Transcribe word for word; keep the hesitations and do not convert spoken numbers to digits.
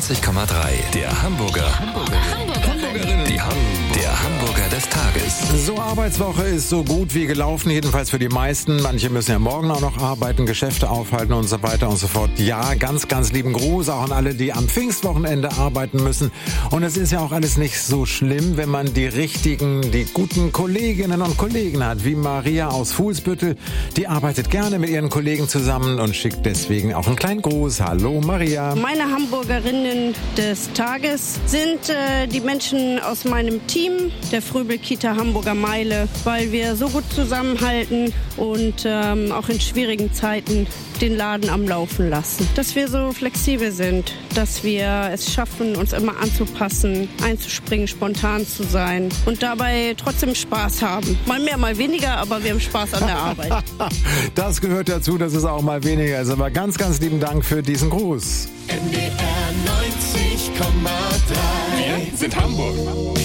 neunzig Komma drei. Der Hamburger. Hamburger. Hamburgerinnen. Die Ham der Hamburger des Tages. So, Arbeitswoche ist so gut wie gelaufen, jedenfalls für die meisten. Manche müssen ja morgen auch noch arbeiten, Geschäfte aufhalten und so weiter und so fort. Ja, ganz, ganz lieben Gruß auch an alle, die am Pfingstwochenende arbeiten müssen. Und es ist ja auch alles nicht so schlimm, wenn man die richtigen, die guten Kolleginnen und Kollegen hat, wie Maria aus Fuhlsbüttel. Die arbeitet gerne mit ihren Kollegen zusammen und schickt deswegen auch einen kleinen Gruß. Hallo Maria. Meine Hamburgerinnen des Tages sind äh, die Menschen aus meinem Team, der Fröbel-Kita Hamburger Meile, weil wir so gut zusammenhalten und ähm, auch in schwierigen Zeiten den Laden am Laufen lassen. Dass wir so flexibel sind, dass wir es schaffen, uns immer anzupassen, einzuspringen, spontan zu sein und dabei trotzdem Spaß haben. Mal mehr, mal weniger, aber wir haben Spaß an der Arbeit. Das gehört dazu, dass es auch mal weniger ist. Aber ganz, ganz lieben Dank für diesen Gruß. N D R neunzig Komma drei. Wir sind Hamburg.